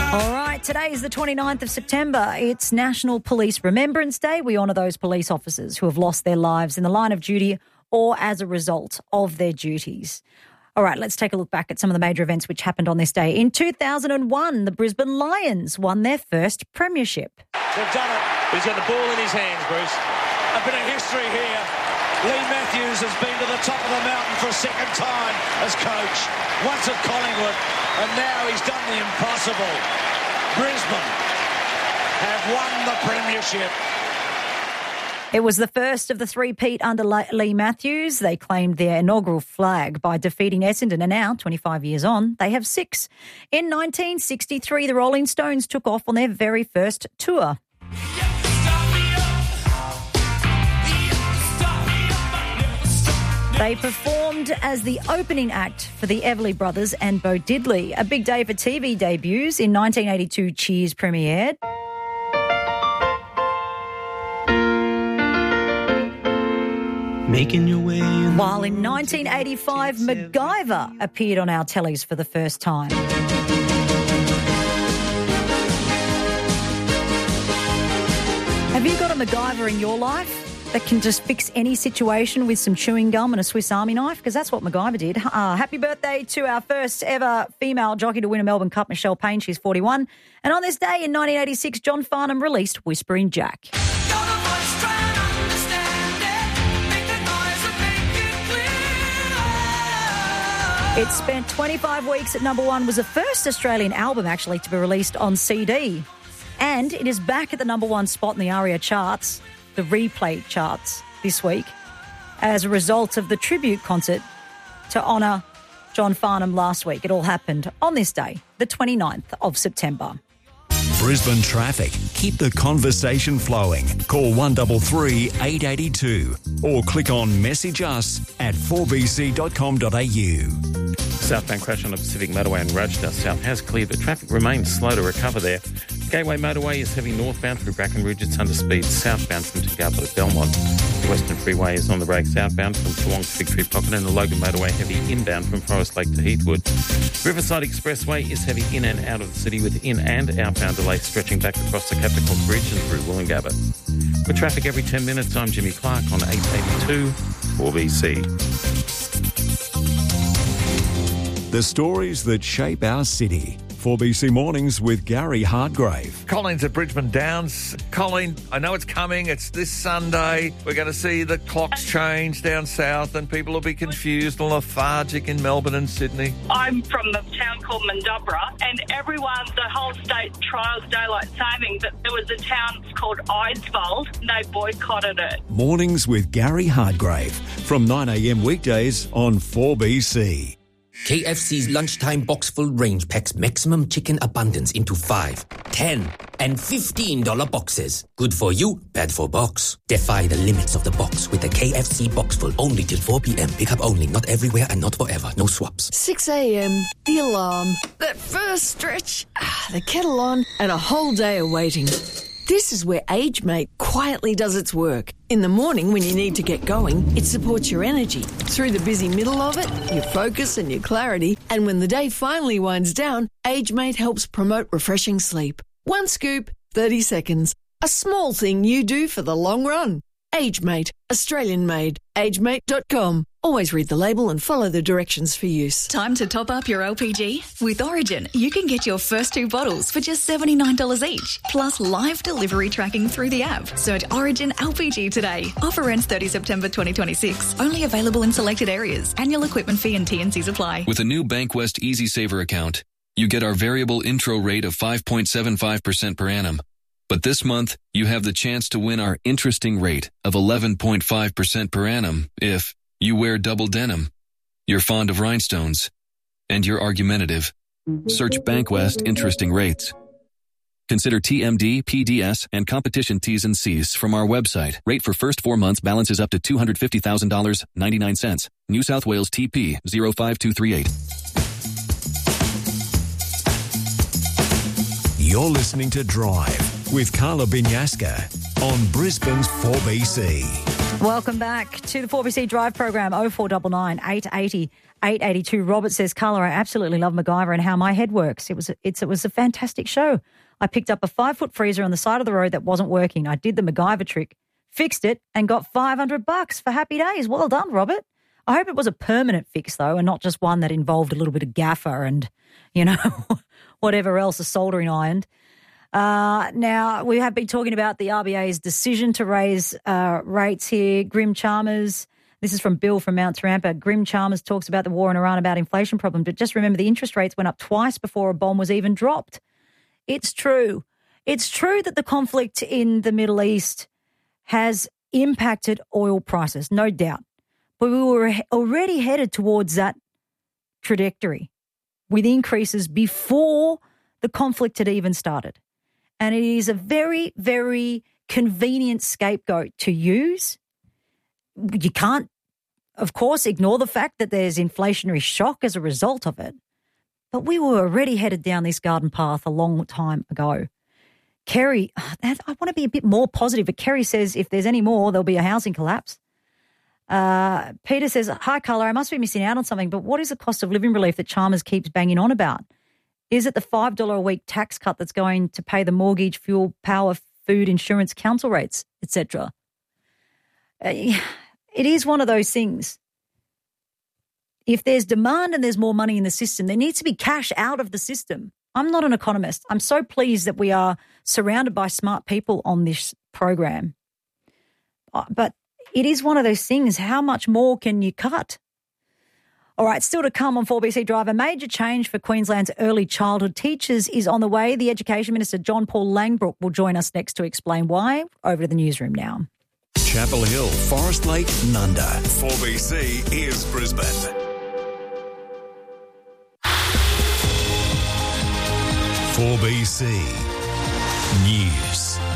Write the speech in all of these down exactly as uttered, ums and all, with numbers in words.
All right, today is the twenty-ninth of September. It's National Police Remembrance Day. We honour those police officers who have lost their lives in the line of duty or as a result of their duties. All right, let's take a look back at some of the major events which happened on this day. In two thousand one, the Brisbane Lions won their first premiership. They've done it. He's got the ball in his hands, Bruce. A bit of history here. Lee Matthews has been to the top of the mountain for a second time as coach. Once at Collingwood, and now he's done the impossible. Brisbane have won the premiership. It was the first of the three-peat under Lee Matthews. They claimed their inaugural flag by defeating Essendon, and now, twenty-five years on, they have six. In nineteen sixty-three, the Rolling Stones took off on their very first tour. They performed as the opening act for the Everly Brothers and Bo Diddley. A big day for T V debuts. In nineteen eighty-two, Cheers premiered. Making your way in While in nineteen eighty-five, MacGyver appeared on our tellies for the first time. Have you got a MacGyver in your life that can just fix any situation with some chewing gum and a Swiss Army knife? Because that's what MacGyver did. Uh, happy birthday to our first ever female jockey to win a Melbourne Cup, Michelle Payne. She's forty-one. And on this day in nineteen eighty-six, John Farnham released Whispering Jack. It spent twenty-five weeks at number one, was the first Australian album actually to be released on C D. And it is back at the number one spot in the ARIA charts, the replay charts this week, as a result of the tribute concert to honour John Farnham last week. It all happened on this day, the twenty-ninth of September. Brisbane traffic. Keep the conversation flowing. Call one three three, eight eight two or click on message us at four b c dot com dot a u. Southbound crash on the Pacific Motorway in Rochedale South has cleared, but traffic remains slow to recover there. Gateway Motorway is heavy northbound through Brackenridge. It's under speed southbound from Tagaba to Belmont. The Western Freeway is on the rag southbound from Toowong to Victory Pocket, and the Logan Motorway heavy inbound from Forest Lake to Heathwood. Riverside Expressway is heavy in and out of the city with in and outbound delays stretching back across the Capricorn Bridge and through Wollongabba. With traffic every ten minutes, I'm Jimmy Clark on eight eighty-two four B C. The stories that shape our city. four B C Mornings with Gary Hardgrave. Colin's at Bridgeman Downs. Colin, I know it's coming. It's this Sunday. We're going to see the clocks change down south and people will be confused and lethargic in Melbourne and Sydney. I'm from the town called Mandubra, and everyone, the whole state trials daylight saving, but there was a town called Eidsvold and they boycotted it. Mornings with Gary Hardgrave from nine a m weekdays on four B C. K F C's lunchtime box full range packs maximum chicken abundance into five, ten, and fifteen dollar boxes. Good for you, bad for box. Defy the limits of the box with the K F C box full only till four p m. Pick up only, not everywhere and not forever. No swaps. six a m, the alarm, that first stretch, ah, the kettle on, and a whole day of waiting. This is where AgeMate quietly does its work. In the morning when you need to get going, it supports your energy. Through the busy middle of it, your focus and your clarity. And when the day finally winds down, AgeMate helps promote refreshing sleep. One scoop, thirty seconds. A small thing you do for the long run. AgeMate, Australian made. agemate dot com. Always read the label and follow the directions for use. Time to top up your L P G? With Origin, you can get your first two bottles for just seventy-nine dollars each, plus live delivery tracking through the app. Search Origin L P G today. Offer ends thirtieth of September twenty twenty-six. Only available in selected areas. Annual equipment fee and T and Cs apply. With a new Bankwest EasySaver account, you get our variable intro rate of five point seven five percent per annum. But this month, you have the chance to win our interesting rate of eleven point five percent per annum if you wear double denim, you're fond of rhinestones, and you're argumentative. Search Bankwest Interesting Rates. Consider T M D, P D S, and competition T's and C's from our website. Rate for first four months balances up to two hundred fifty thousand dollars and ninety-nine cents. New South Wales T P zero five two three eight. You're listening to Drive with Carla Binyaska on Brisbane's four B C. Welcome back to the four B C Drive program, oh four nine nine, eight eight oh, eight eight two. Robert says, Carla, I absolutely love MacGyver and how my head works. It was, a, it's, it was a fantastic show. I picked up a five-foot freezer on the side of the road that wasn't working. I did the MacGyver trick, fixed it, and got five hundred bucks for happy days. Well done, Robert. I hope it was a permanent fix, though, and not just one that involved a little bit of gaffer and, you know, whatever else, a soldering iron. Uh, now, we have been talking about the R B A's decision to raise uh, rates here. Grim Chalmers, this is from Bill from Mount Tarampa. Grim Chalmers talks about the war in Iran, about inflation problem, but just remember the interest rates went up twice before a bomb was even dropped. It's true. It's true that the conflict in the Middle East has impacted oil prices, no doubt. But we were already headed towards that trajectory with increases before the conflict had even started. And it is a very, very convenient scapegoat to use. You can't, of course, ignore the fact that there's inflationary shock as a result of it. But we were already headed down this garden path a long time ago. Kerry, I want to be a bit more positive, but Kerry says if there's any more, there'll be a housing collapse. Uh, Peter says, hi, Carla, I must be missing out on something, but what is the cost of living relief that Chalmers keeps banging on about? Is it the five dollars a week tax cut that's going to pay the mortgage, fuel, power, food, insurance, council rates, et cetera? Uh, it is one of those things. If there's demand and there's more money in the system, there needs to be cash out of the system. I'm not an economist. I'm so pleased that we are surrounded by smart people on this program. But it is one of those things. How much more can you cut? All right, still to come on four B C Drive, a major change for Queensland's early childhood teachers is on the way. The Education Minister, John Paul Langbroek, will join us next to explain why. Over to the newsroom now. Chapel Hill, Forest Lake, Nunda. four B C is Brisbane. four B C News.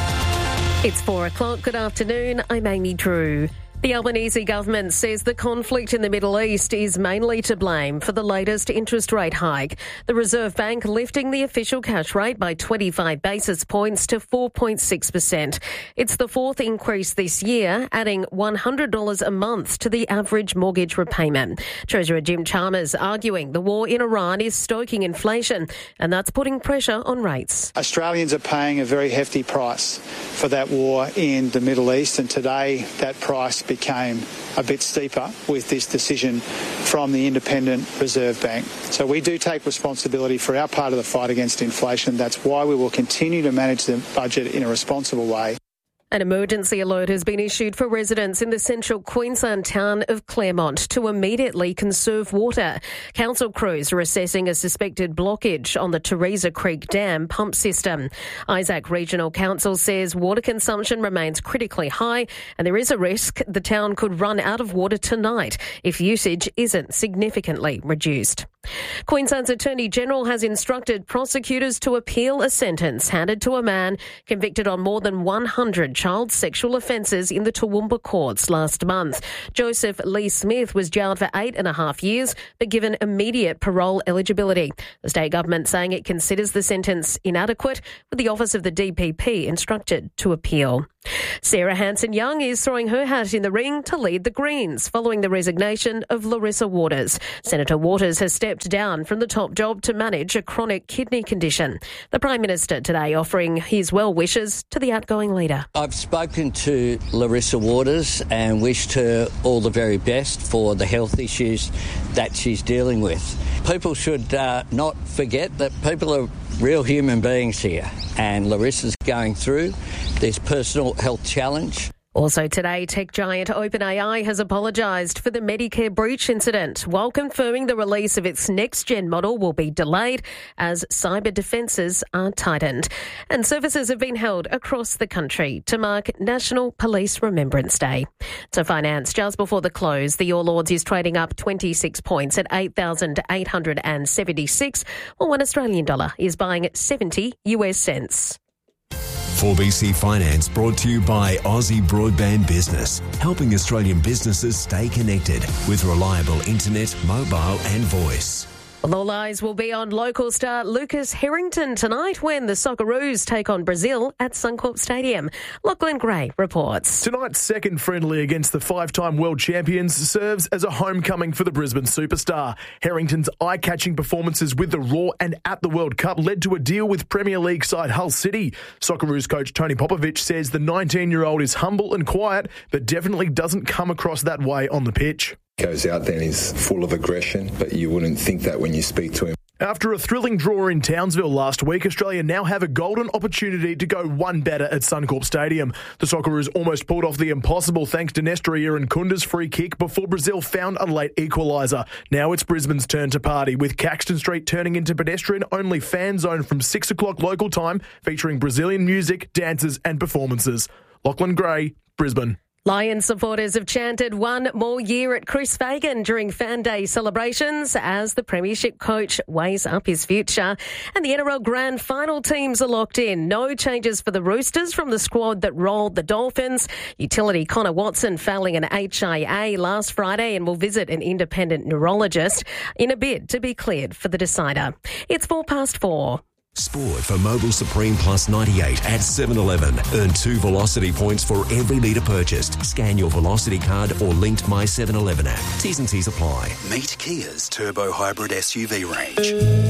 It's four o'clock. Good afternoon. I'm Amy Drew. The Albanese government says the conflict in the Middle East is mainly to blame for the latest interest rate hike. The Reserve Bank lifting the official cash rate by twenty-five basis points to four point six percent. It's the fourth increase this year, adding one hundred dollars a month to the average mortgage repayment. Treasurer Jim Chalmers arguing the war in Iran is stoking inflation, and that's putting pressure on rates. Australians are paying a very hefty price for that war in the Middle East, and today that price became a bit steeper with this decision from the Independent Reserve Bank. So we do take responsibility for our part of the fight against inflation. That's why we will continue to manage the budget in a responsible way. An emergency alert has been issued for residents in the central Queensland town of Claremont to immediately conserve water. Council crews are assessing a suspected blockage on the Teresa Creek Dam pump system. Isaac Regional Council says water consumption remains critically high and there is a risk the town could run out of water tonight if usage isn't significantly reduced. Queensland's Attorney General has instructed prosecutors to appeal a sentence handed to a man convicted on more than one hundred child sexual offences in the Toowoomba courts last month. Joseph Lee Smith was jailed for eight and a half years but given immediate parole eligibility. The state government saying it considers the sentence inadequate, with the Office of the D P P instructed to appeal. Sarah Hanson-Young is throwing her hat in the ring to lead the Greens following the resignation of Larissa Waters. Senator Waters has stepped down from the top job to manage a chronic kidney condition. The Prime Minister today offering his well wishes to the outgoing leader. I've spoken to Larissa Waters and wished her all the very best for the health issues that she's dealing with. People should uh, not forget that people are real human beings here, and Larissa's going through this personal health challenge. Also today, tech giant OpenAI has apologised for the Medicare breach incident, while confirming the release of its next-gen model will be delayed as cyber defences are tightened. And services have been held across the country to mark National Police Remembrance Day. To finance, just before the close, the All Ords is trading up twenty-six points at eight thousand eight hundred seventy-six, while one Australian dollar is buying at seventy U S cents. four B C Finance brought to you by Aussie Broadband Business, helping Australian businesses stay connected with reliable internet, mobile and voice. Well, all eyes will be on local star Lucas Harrington tonight when the Socceroos take on Brazil at Suncorp Stadium. Lachlan Gray reports. Tonight's second friendly against the five-time world champions serves as a homecoming for the Brisbane superstar. Harrington's eye-catching performances with the Raw and at the World Cup led to a deal with Premier League side Hull City. Socceroos coach Tony Popovich says the nineteen-year-old is humble and quiet, but definitely doesn't come across that way on the pitch. Goes out there and is full of aggression, but you wouldn't think that when you speak to him. After a thrilling draw in Townsville last week, Australia now have a golden opportunity to go one better at Suncorp Stadium. The Socceroos almost pulled off the impossible thanks to Nestor Irankunda's free kick before Brazil found a late equaliser. Now it's Brisbane's turn to party, with Caxton Street turning into pedestrian-only fan zone from six o'clock local time, featuring Brazilian music, dances and performances. Lachlan Gray, Brisbane. Lions supporters have chanted one more year at Chris Fagan during Fan Day celebrations as the Premiership coach weighs up his future. And the N R L Grand Final teams are locked in. No changes for the Roosters from the squad that rolled the Dolphins. Utility Connor Watson failing an H I A last Friday and will visit an independent neurologist in a bid to be cleared for the decider. It's four past four. Sport for Mobil Supreme Plus ninety-eight at seven eleven. Earn two Velocity points for every litre purchased. Scan your Velocity card or linked My seven eleven app. T's and C's apply. Meet Kia's Turbo Hybrid S U V range.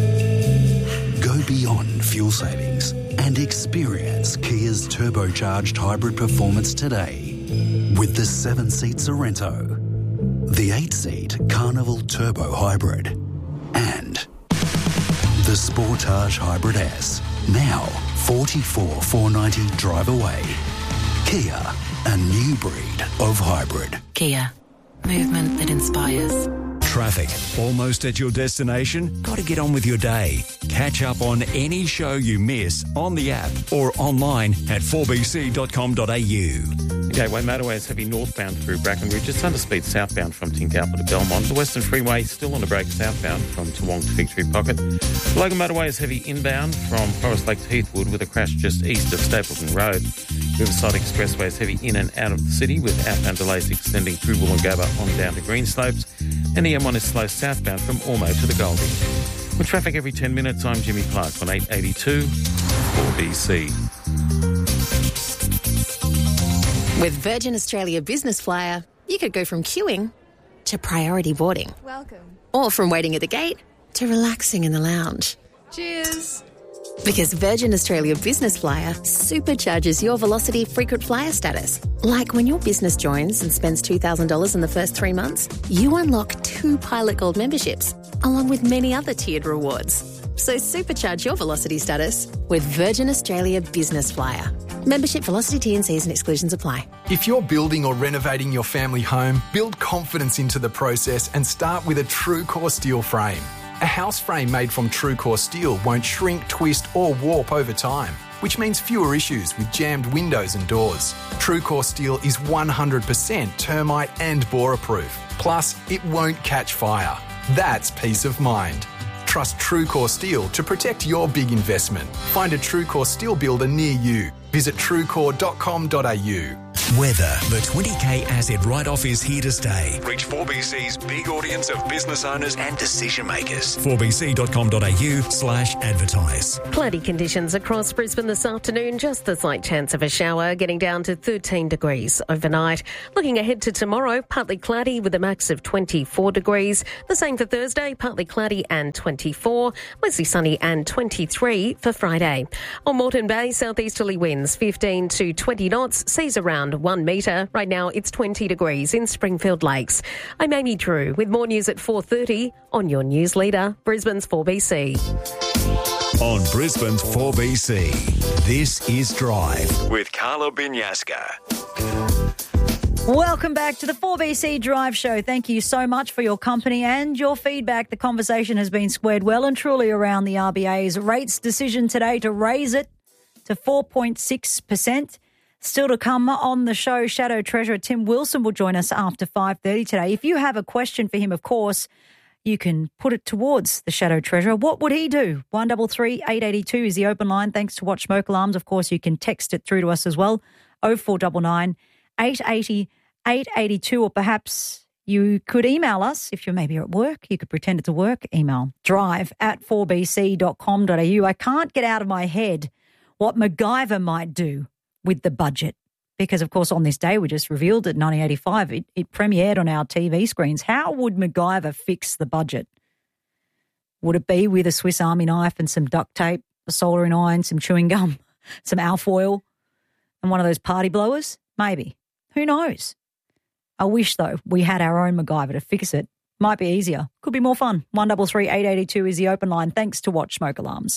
Go beyond fuel savings and experience Kia's turbocharged hybrid performance today with the seven-seat Sorrento, the eight-seat Carnival Turbo Hybrid, and the Sportage Hybrid S, now forty-four thousand four hundred ninety drive away. Kia, a new breed of hybrid. Kia, movement that inspires. Traffic. Almost at your destination? Got to get on with your day. Catch up on any show you miss on the app or online at four b c dot com dot a u. The Gateway Motorway is heavy northbound through Brackenridge. It's under speed southbound from Tingalpa to Belmont. The Western Freeway still on the brake southbound from Toowong to Victory Pocket. The Logan Motorway is heavy inbound from Forest Lake to Heathwood with a crash just east of Stapleton Road. Riverside Expressway is heavy in and out of the city with outbound delays extending through Woolloongabba on down to Greenslopes. And the M one is slow southbound from Ormo to the Goldie. With traffic every ten minutes, I'm Jimmy Clark on eight eighty-two four B C. With Virgin Australia Business Flyer, you could go from queuing to priority boarding. Welcome. Or from waiting at the gate to relaxing in the lounge. Cheers. Because Virgin Australia Business Flyer supercharges your Velocity frequent flyer status. Like when your business joins and spends two thousand dollars in the first three months, you unlock two Pilot Gold memberships, along with many other tiered rewards. So supercharge your Velocity status with Virgin Australia Business Flyer. Membership, Velocity, T and Cs and exclusions apply. If you're building or renovating your family home, build confidence into the process and start with a TrueCore steel frame. A house frame made from TrueCore steel won't shrink, twist or warp over time, which means fewer issues with jammed windows and doors. TrueCore steel is one hundred percent termite and borer proof. Plus, it won't catch fire. That's peace of mind. Trust TrueCore steel to protect your big investment. Find a TrueCore steel builder near you. Visit truecore dot com dot a u. Weather. The twenty k asset write-off is here to stay. Reach four B C's big audience of business owners and decision makers. four b c dot com dot a u slash advertise. Cloudy conditions across Brisbane this afternoon. Just a slight chance of a shower, getting down to thirteen degrees overnight. Looking ahead to tomorrow, partly cloudy with a max of twenty-four degrees. The same for Thursday, partly cloudy and twenty-four. Mostly sunny and twenty-three for Friday. On Moreton Bay, southeasterly winds fifteen to twenty knots, seas around one metre. Right now it's twenty degrees in Springfield Lakes. I'm Amy Drew with more news at four thirty on your news leader, Brisbane's four B C. On Brisbane's four B C, this is Drive with Carla Binyaska. Welcome back to the four B C Drive Show. Thank you so much for your company and your feedback. The conversation has been squared well and truly around the R B A's rates decision today to raise it to four point six percent. Still to come on the show, Shadow Treasurer Tim Wilson will join us after five thirty today. If you have a question for him, of course, you can put it towards the Shadow Treasurer. What would he do? one three three, eight eight two is the open line. Thanks to Watch Smoke Alarms. Of course, you can text it through to us as well. oh four nine nine, eight eight oh, eight eight two, or perhaps You could email us if you're maybe at work. You could pretend it's a work email. Drive at four b c dot com dot a u. I can't get out of my head what MacGyver might do with the budget because, of course, on this day we just revealed it, nineteen eighty-five, it, it premiered on our T V screens. How would MacGyver fix the budget? Would it be with a Swiss Army knife and some duct tape, a soldering iron, some chewing gum, some alfoil and one of those party blowers? Maybe. Who knows? I wish, though, we had our own MacGyver to fix it. Might be easier. Could be more fun. one three three, eight eight two is the open line. Thanks to Watch Smoke Alarms.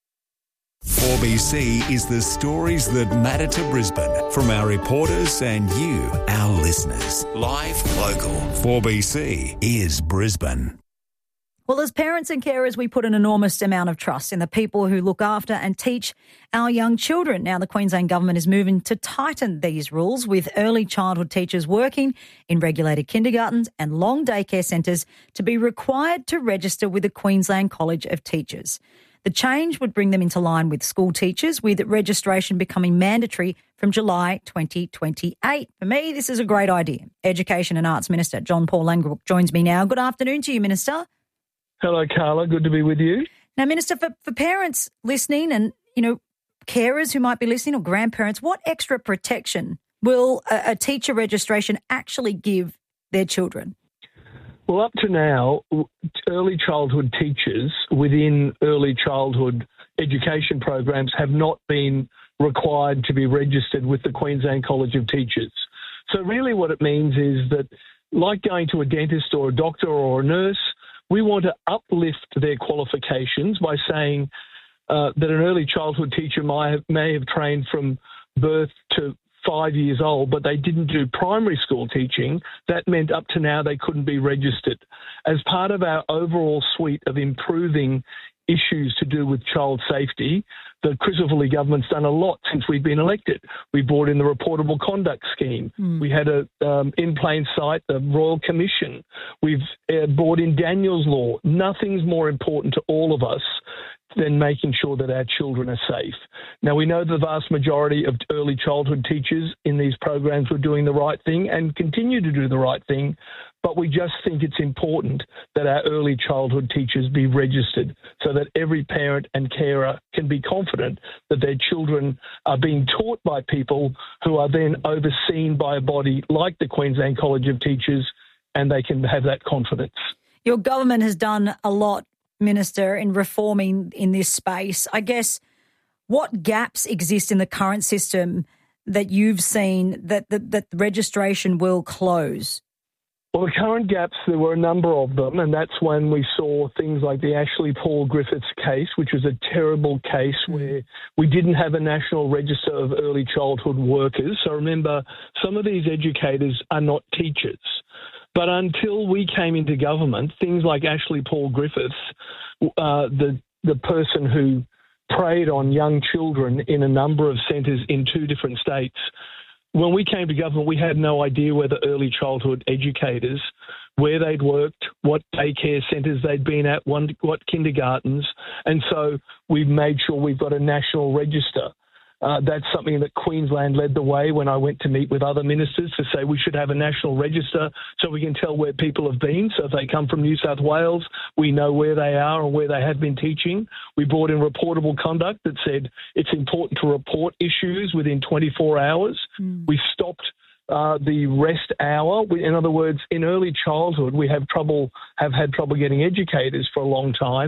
four B C is the stories that matter to Brisbane from our reporters and you, our listeners. Live, local. four B C is Brisbane. Well, as parents and carers, we put an enormous amount of trust in the people who look after and teach our young children. Now, the Queensland Government is moving to tighten these rules, with early childhood teachers working in regulated kindergartens and long daycare centres to be required to register with the Queensland College of Teachers. The change would bring them into line with school teachers, with registration becoming mandatory from July twenty twenty-eight. For me, this is a great idea. Education and Arts Minister John Paul Langbroek joins me now. Good afternoon to you, Minister. Hello, Carla. Good to be with you. Now, Minister, for, for parents listening and, you know, carers who might be listening or grandparents, what extra protection will a, a teacher registration actually give their children? Well, up to now, early childhood teachers within early childhood education programs have not been required to be registered with the Queensland College of Teachers. So really what it means is that, like going to a dentist or a doctor or a nurse, we want to uplift their qualifications by saying uh, that an early childhood teacher may have, may have trained from birth to five years old, but they didn't do primary school teaching. That meant up to now they couldn't be registered. As part of our overall suite of improving issues to do with child safety, the Chris O'Foolley government's done a lot since we've been elected. We brought in the reportable conduct scheme. Mm. We had a um, in plain sight, the Royal Commission. We've uh, brought in Daniel's Law. Nothing's more important to all of us than making sure that our children are safe. Now, we know the vast majority of early childhood teachers in these programs were doing the right thing and continue to do the right thing, but we just think it's important that our early childhood teachers be registered so that every parent and carer can be confident that their children are being taught by people who are then overseen by a body like the Queensland College of Teachers, and they can have that confidence. Your government has done a lot, Minister, in reforming in this space. I guess what gaps exist in the current system that you've seen that the, that the registration will close? Well, the current gaps, there were a number of them, and that's when we saw things like the Ashley Paul Griffiths case, which was a terrible case where we didn't have a national register of early childhood workers. So remember, some of these educators are not teachers. But until we came into government, things like Ashley Paul Griffiths, uh, the the person who preyed on young children in a number of centres in two different states, when we came to government, we had no idea whether early childhood educators, where they'd worked, what daycare centres they'd been at, one, what kindergartens, and so we've made sure we've got a national register. Uh, that's something that Queensland led the way when I went to meet with other ministers to say we should have a national register so we can tell where people have been. So if they come from New South Wales, we know where they are and where they have been teaching. We brought in reportable conduct that said it's important to report issues within twenty-four hours. Mm. We stopped uh, the rest hour. We, in other words, in early childhood, we have trouble, have had trouble getting educators for a long time.